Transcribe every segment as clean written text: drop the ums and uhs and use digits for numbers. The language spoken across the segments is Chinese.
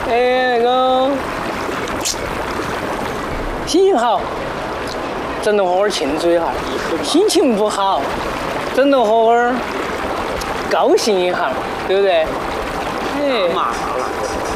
那个心情好，整顿伙儿庆祝一下；心情不好，整顿伙儿高兴一下，对不对？哎， 麻了。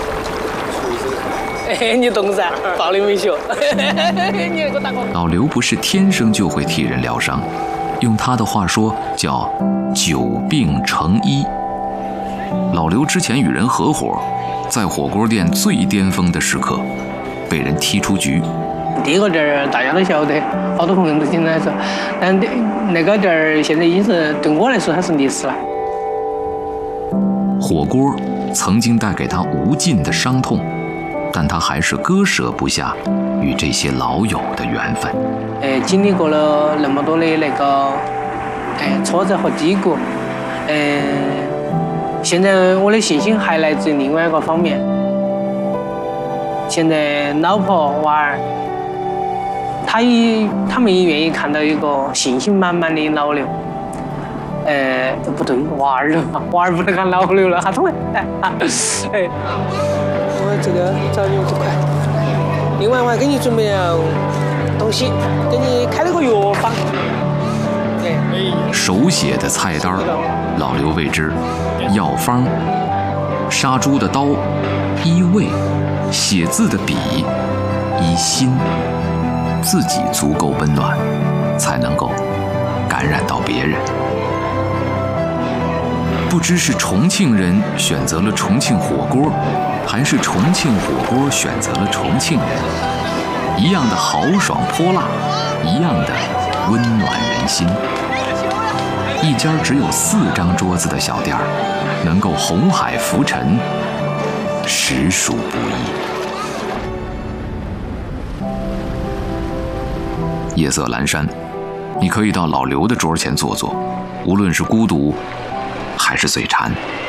哎，你懂噻，道理没学。你给我打个。 老刘不是天生就会替人疗伤，用他的话说叫久病成医。老刘之前与人合伙，在火锅店最巅峰的时刻，被人踢出局。 第一个店儿大家都晓得，好多朋友都经常说，但那个店儿现在已经是对我来说它是历史了。 火锅曾经带给他无尽的伤痛，但他还是割舍不下与这些老友的缘分。 经历过了那么多的那个挫折和低谷，现在我的信心还来自于另外一个方面。现在老婆娃儿，他们也愿意看到一个信心满满的老刘。不对，娃儿了，娃儿不能喊老刘了，他怎么？我这个找你这块。另外，我还给你准备了东西，给你开了个药房。 手写的菜单，老刘谓之药方。杀猪的刀，医胃；写字的笔，医心。自己足够温暖，才能够感染到别人。不知是重庆人选择了重庆火锅，还是重庆火锅选择了重庆人，一样的豪爽泼辣，一样的温暖人心。一家只有4张桌子的小店儿，能够红海浮沉，实属不易。夜色阑珊，你可以到老刘的桌前坐坐，无论是孤独还是嘴馋。